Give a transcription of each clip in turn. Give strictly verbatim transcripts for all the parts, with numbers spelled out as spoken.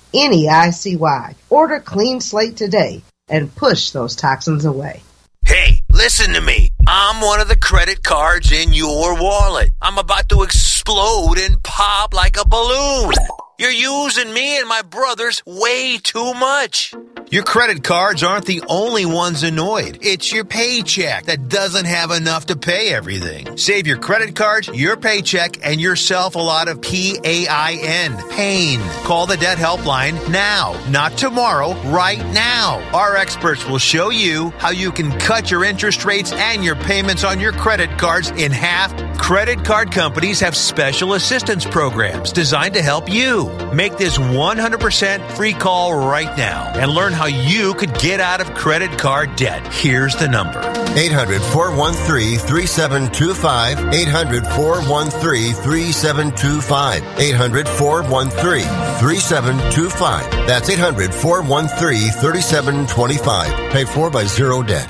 N E I C Y. Order Clean Slate today and push those toxins away. Hey, listen to me. I'm one of the credit cards in your wallet. I'm about to explode and pop like a balloon. You're using me and my brothers way too much. Your credit cards aren't the only ones annoyed. It's your paycheck that doesn't have enough to pay everything. Save your credit cards, your paycheck, and yourself a lot of P A I N. Pain. Call the debt helpline now, not tomorrow, right now. Our experts will show you how you can cut your interest rates and your payments on your credit cards in half. Credit card companies have special assistance programs designed to help you. Make this one hundred percent free call right now and learn how you could get out of credit card debt. Here's the number. eight hundred, four one three, three seven two five. eight hundred, four one three, three seven two five. eight hundred, four one three, three seven two five. That's eight hundred, four one three, three seven two five. Paid for by Zero Debt.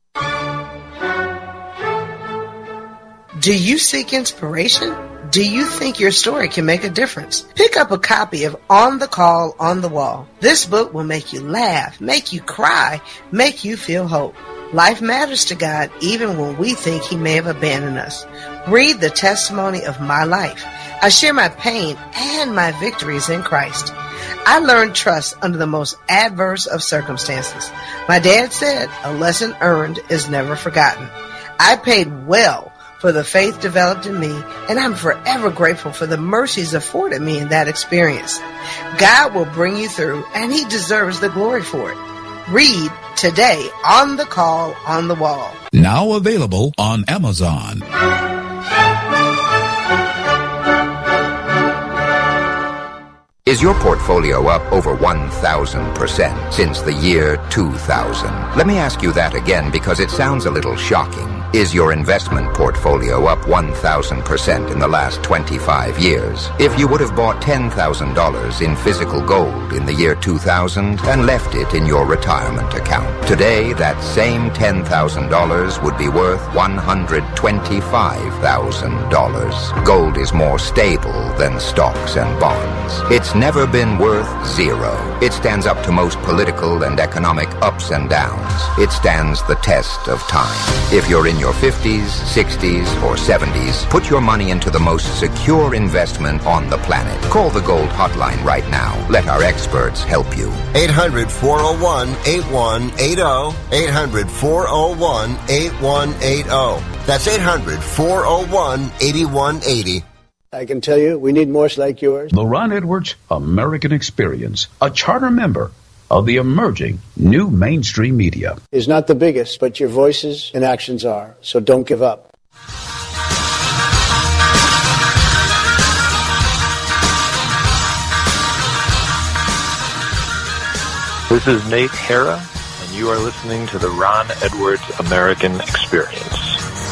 Do you seek inspiration? Do you think your story can make a difference? Pick up a copy of On the Call, On the Wall. This book will make you laugh, make you cry, make you feel hope. Life matters to God even when we think He may have abandoned us. Read the testimony of my life. I share my pain and my victories in Christ. I learned trust under the most adverse of circumstances. My dad said, a lesson earned is never forgotten. I paid well for the faith developed in me, and I'm forever grateful for the mercies afforded me in that experience. God will bring you through, and He deserves the glory for it. Read today On the Call, On the Wall. Now available on Amazon. Is your portfolio up over one thousand percent since the year two thousand? Let me ask you that again because it sounds a little shocking. Is your investment portfolio up one thousand percent in the last twenty-five years? If you would have bought ten thousand dollars in physical gold in the year two thousand and left it in your retirement account, today that same ten thousand dollars would be worth one hundred twenty-five thousand dollars. Gold is more stable than stocks and bonds. It's never been worth zero. It stands up to most political and economic ups and downs. It stands the test of time. If you're in your fifties, sixties, or seventies, put your money into the most secure investment on the planet. Call the Gold Hotline right now. Let our experts help you. eight hundred, four oh one, eight one eight oh. eight hundred, four oh one, eight one eight oh. That's eight hundred, four oh one, eight one eight oh. I can tell you, we need more like yours. The Ron Edwards American Experience, a charter member of the emerging new mainstream media. Is not the biggest, but your voices and actions are. So don't give up. This is Nate Hara, and you are listening to the Ron Edwards American Experience.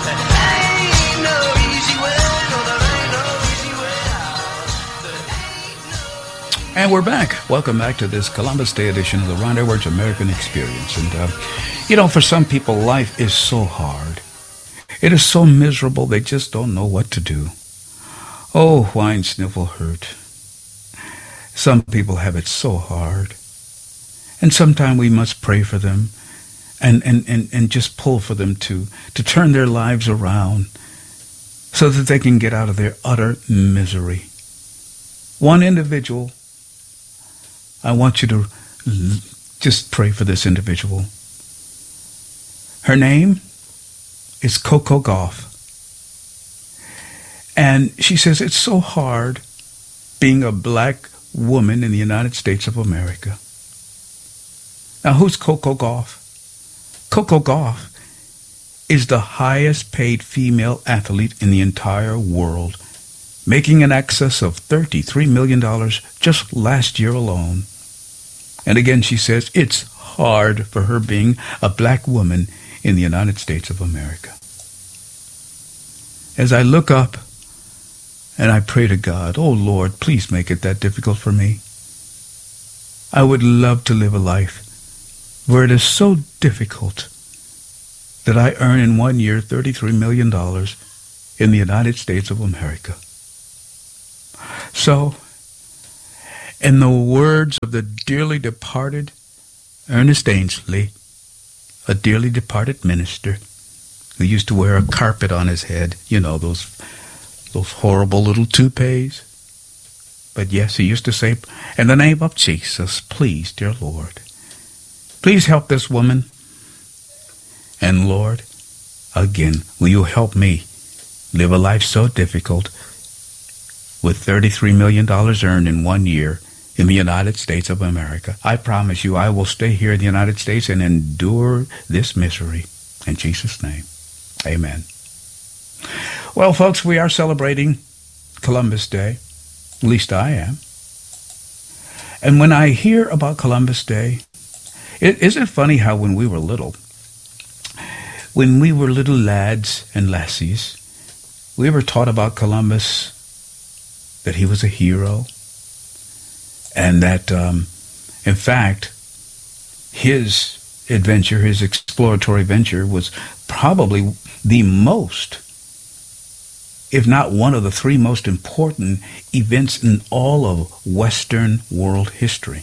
And we're back. Welcome back to this Columbus Day edition of the Ron Edwards American Experience. And, uh, you know, for some people, life is so hard. It is so miserable, they just don't know what to do. Oh, whine, sniffle, hurt. Some people have it so hard. And sometimes we must pray for them and, and, and, and just pull for them to, to turn their lives around so that they can get out of their utter misery. One individual, I want you to just pray for this individual. Her name is Coco Gauff. And she says it's so hard being a black woman in the United States of America. Now, who's Coco Gauff? Coco Gauff is the highest paid female athlete in the entire world, making an excess of thirty-three million dollars just last year alone. And again, she says it's hard for her being a black woman in the United States of America. As I look up and I pray to God, oh Lord, please make it that difficult for me. I would love to live a life where it is so difficult that I earn in one year thirty-three million dollars in the United States of America. So, In the words of the dearly departed Ernest Ainsley, a dearly departed minister who used to wear a carpet on his head, you know, those those horrible little toupees. But yes, he used to say, in the name of Jesus, please, dear Lord, please help this woman. And Lord, again, will you help me live a life so difficult with thirty-three million dollars earned in one year in the United States of America? I promise you, I will stay here in the United States and endure this misery. In Jesus' name, amen. Well, folks, we are celebrating Columbus Day. At least I am. And when I hear about Columbus Day, it, isn't it funny how when we were little, when we were little lads and lassies, we were taught about Columbus, that he was a hero, and that, um, in fact, his adventure, his exploratory venture, was probably the most, if not one of the three most important events in all of Western world history.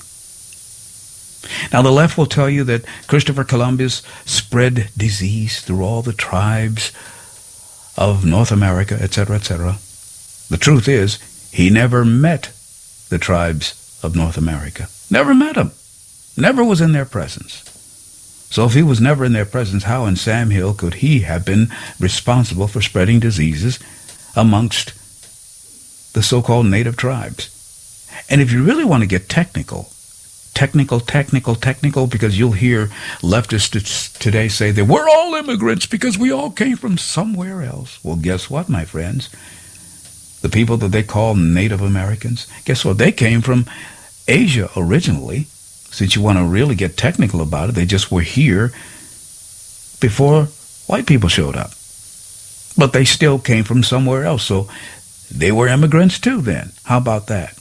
Now, the left will tell you that Christopher Columbus spread disease through all the tribes of North America, et cetera, et cetera. The truth is, he never met the tribes of North America. Never met them. Never was in their presence. So if he was never in their presence, how in Sam Hill could he have been responsible for spreading diseases amongst the so-called native tribes? And if you really want to get technical, technical, technical, technical, because you'll hear leftists today say that we're all immigrants because we all came from somewhere else. Well, guess what, my friends? The people that they call Native Americans, guess what? They came from Asia originally. Since you want to really get technical about it, they just were here before white people showed up. But they still came from somewhere else, so they were immigrants too then. How about that?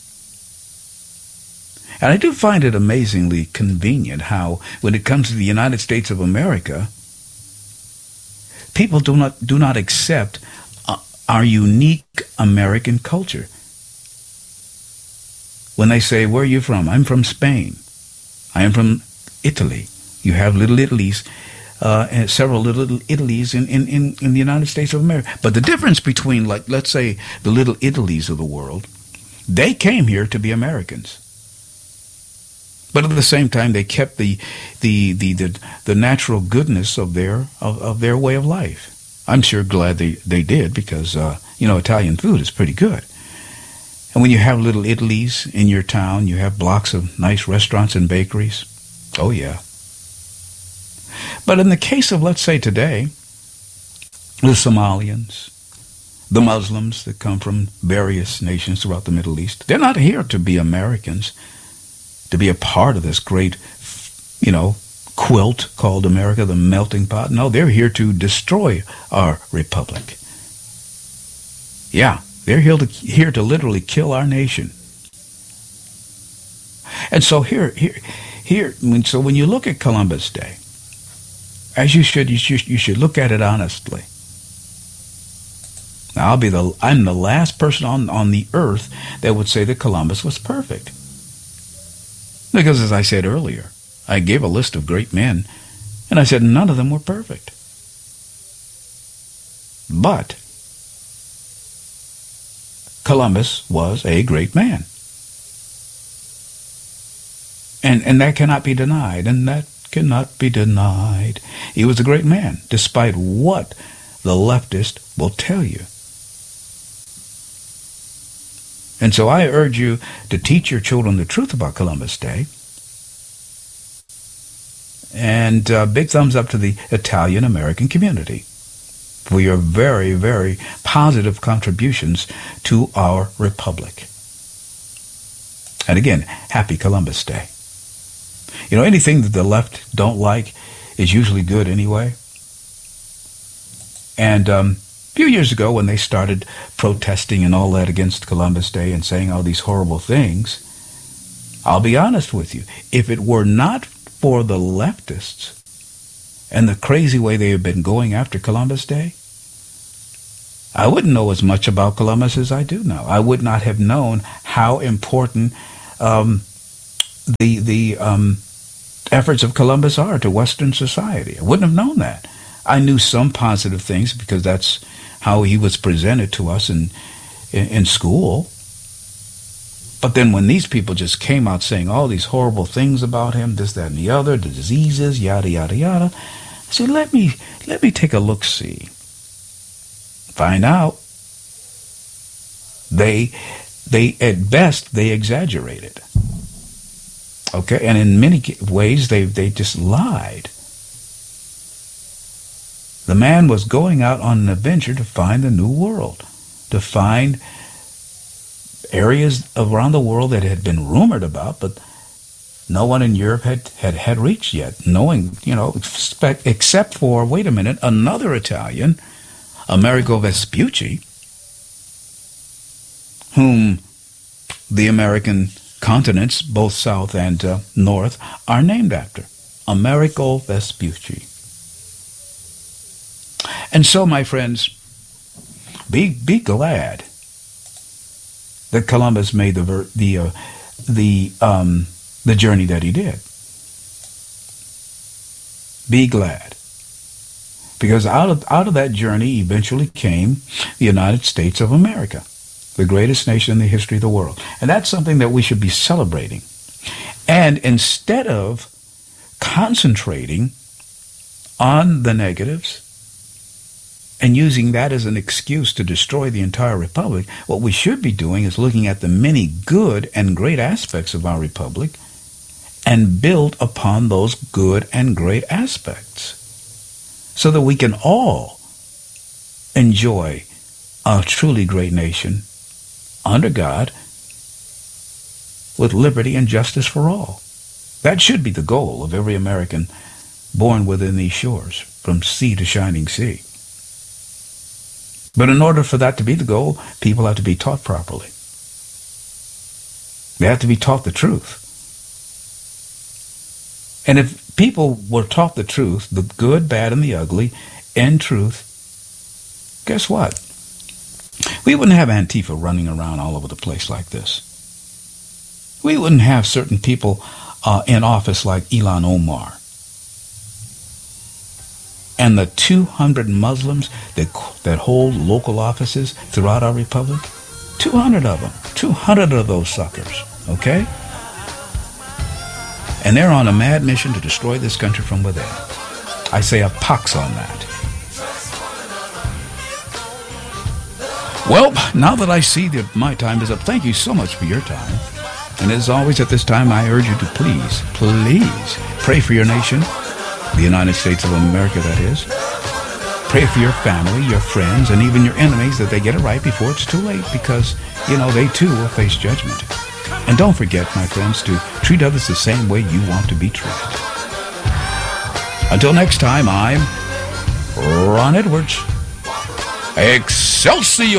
And I do find it amazingly convenient how, when it comes to the United States of America, people do not do not accept uh, our unique American culture. When they say, where are you from? I'm from Spain. I am from Italy. You have little Italies, uh, and several little Italies in, in, in, in the United States of America. But the difference between, like, let's say, the little Italies of the world, they came here to be Americans. But at the same time, they kept the the the the, the natural goodness of their of, of their way of life. I'm sure glad they, they did because, uh, you know, Italian food is pretty good. And when you have little Italies in your town, you have blocks of nice restaurants and bakeries. Oh, yeah. But in the case of, let's say today, the Somalians, the Muslims that come from various nations throughout the Middle East, they're not here to be Americans, to be a part of this great, you know, quilt called America, the melting pot. No, they're here to destroy our republic. Yeah. They're here to, here to literally kill our nation. And so here, here, here. So when you look at Columbus Day, as you should, you should, you should look at it honestly. Now, I'll be the, I'm the last person on, on the earth that would say that Columbus was perfect. Because as I said earlier, I gave a list of great men, and I said none of them were perfect. But Columbus was a great man. And and that cannot be denied, and that cannot be denied. He was a great man, despite what the leftist will tell you. And so I urge you to teach your children the truth about Columbus Day. And uh, big thumbs up to the Italian-American community for your very, very positive contributions to our republic. And again, happy Columbus Day. You know, anything that the left don't like is usually good anyway. And um, a few years ago when they started protesting and all that against Columbus Day and saying all these horrible things, I'll be honest with you, if it were not for the leftists and the crazy way they have been going after Columbus Day, I wouldn't know as much about Columbus as I do now. I would not have known how important um, the the um, efforts of Columbus are to Western society. I wouldn't have known that. I knew some positive things because that's how he was presented to us in in, in school. But then when these people just came out saying all these horrible things about him, this, that, and the other, the diseases, yada, yada, yada, I said, let me, let me take a look-see. Find out. They, they, at best, they exaggerated. Okay? And in many ways, they, they just lied. The man was going out on an adventure to find the new world, to find areas around the world that had been rumored about, but no one in Europe had, had, had reached yet, knowing, you know, except for, wait a minute, another Italian, Amerigo Vespucci, whom the American continents, both south and uh, north, are named after. Amerigo Vespucci. And so, my friends, be be glad that Columbus made the ver- the uh, the um, the journey that he did. Be glad, because out of out of that journey eventually came the United States of America, the greatest nation in the history of the world, and that's something that we should be celebrating. And instead of concentrating on the negatives and using that as an excuse to destroy the entire republic, what we should be doing is looking at the many good and great aspects of our republic and build upon those good and great aspects so that we can all enjoy a truly great nation under God with liberty and justice for all. That should be the goal of every American born within these shores, from sea to shining sea. But in order for that to be the goal, people have to be taught properly. They have to be taught the truth. And if people were taught the truth, the good, bad, and the ugly, in truth, guess what? We wouldn't have Antifa running around all over the place like this. We wouldn't have certain people uh, in office like Ilhan Omar. And the two hundred Muslims that that hold local offices throughout our republic, two hundred of them, two hundred of those suckers, okay? And they're on a mad mission to destroy this country from within. I say a pox on that. Well, now that I see that my time is up, thank you so much for your time. And as always at this time, I urge you to please, please pray for your nation, the United States of America, that is. Pray for your family, your friends, and even your enemies that they get it right before it's too late, because, you know, they too will face judgment. And don't forget, my friends, to treat others the same way you want to be treated. Until next time, I'm Ron Edwards. Excelsior!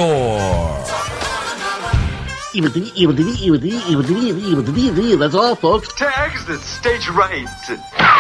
That's all, folks. To exit, stage right.